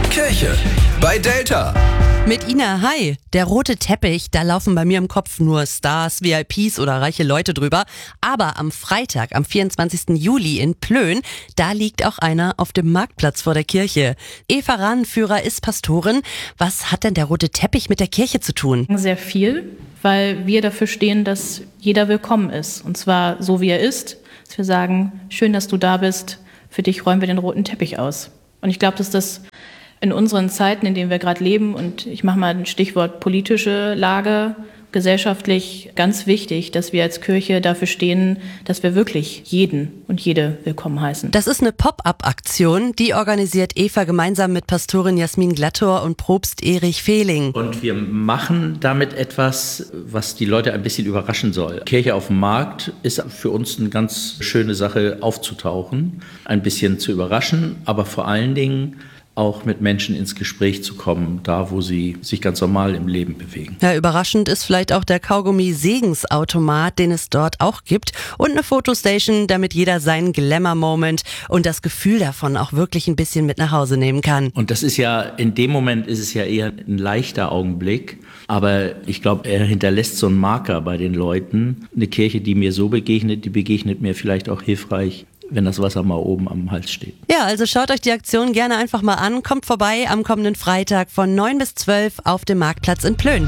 Kirche bei Delta. Mit Ina, hi. Der rote Teppich, da laufen bei mir im Kopf nur Stars, VIPs oder reiche Leute drüber. Aber am Freitag, am 24. Juli in Plön, da liegt auch einer auf dem Marktplatz vor der Kirche. Eva Rahnenführer ist Pastorin. Was hat denn der rote Teppich mit der Kirche zu tun? Sehr viel, weil wir dafür stehen, dass jeder willkommen ist. Und zwar so, wie er ist. Dass wir sagen, schön, dass du da bist. Für dich räumen wir den roten Teppich aus. Und ich glaube, dass das in unseren Zeiten, in denen wir gerade leben, und ich mache mal ein Stichwort politische Lage, gesellschaftlich ganz wichtig, dass wir als Kirche dafür stehen, dass wir wirklich jeden und jede willkommen heißen. Das ist eine Pop-up-Aktion, die organisiert Eva gemeinsam mit Pastorin Jasmin Glattor und Propst Erich Fehling. Und wir machen damit etwas, was die Leute ein bisschen überraschen soll. Kirche auf dem Markt ist für uns eine ganz schöne Sache, aufzutauchen, ein bisschen zu überraschen, aber vor allen Dingen auch mit Menschen ins Gespräch zu kommen, da wo sie sich ganz normal im Leben bewegen. Ja, überraschend ist vielleicht auch der Kaugummi-Segensautomat, den es dort auch gibt, und eine Fotostation, damit jeder seinen Glamour-Moment und das Gefühl davon auch wirklich ein bisschen mit nach Hause nehmen kann. Und das ist ja, in dem Moment ist es ja eher ein leichter Augenblick, aber ich glaube, er hinterlässt so einen Marker bei den Leuten. Eine Kirche, die mir so begegnet, die begegnet mir vielleicht auch hilfreich, wenn das Wasser mal oben am Hals steht. Ja, also schaut euch die Aktion gerne einfach mal an. Kommt vorbei am kommenden Freitag von 9 bis 12 auf dem Marktplatz in Plön.